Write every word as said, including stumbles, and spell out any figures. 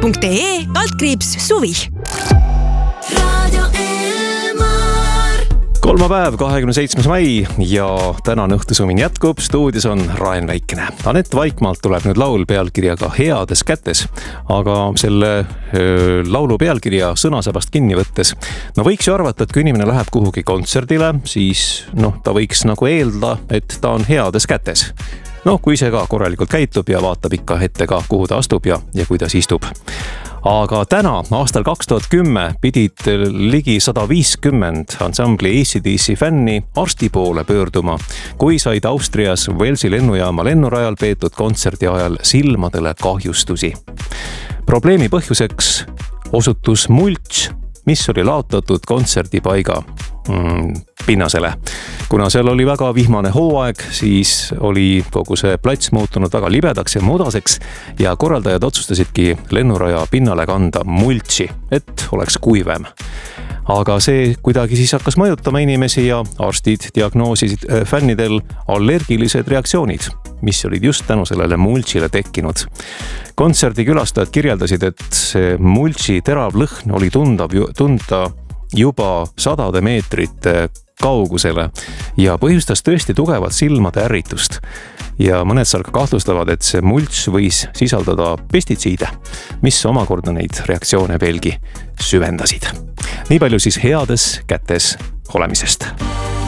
punkt ee kaldkriips suvi. kolmapäev, kahekümne seitsmes mai ja tänane õhtusumin jätkub. Stuudios on Raen Väikene. Anett Vaikmaalt tuleb nüüd laul pealkirjaga Heades kätes, aga selle öö, laulu pealkirja sõnasabast kinni võttes, no võiks ju arvata, et kui inimene läheb kuhugi kontserdile, siis noh, ta võiks nagu eelda, et ta on heades kätes. No kui ise ka korralikult käitub ja vaatab ikka ette ka, kuhu ta astub ja, ja kuidas istub. Aga täna, aastal kaks tuhat kümme, pidid ligi sada viiskümmend ansambli A C D C fänni arsti poole pöörduma, kui said Austrias Velsi lennujaama lennurajal peetud kontserdi ajal silmadele kahjustusi. Probleemi põhjuseks osutus mulč, mis oli laotatud kontserdipaiga mm, pinnasele. Kuna seal oli väga vihmane hooaeg, siis oli kogu see plats muutunud väga libedaks ja mudaseks ja korraldajad otsustasidki lennuraja pinnale kanda mulči, et oleks kuivem. Aga see kuidagi siis hakkas mõjutama inimesi ja arstid diagnoosisid fännidel allergilised reaktsioonid, mis olid just tänu sellele mulčile tekkinud. Kontserdi külastajad kirjeldasid, et see mulči terav lõhn oli tundav, tunda juba sadade meetrite kaugusele ja põhjustas tõesti tugevat silmade ärritust. Ja mõned seal ka kahtlustavad, et see mulč võis sisaldada pestitsiide, mis omakorda neid reaktsioone veelgi süvendasid. Nii palju siis heades kätes olemisest.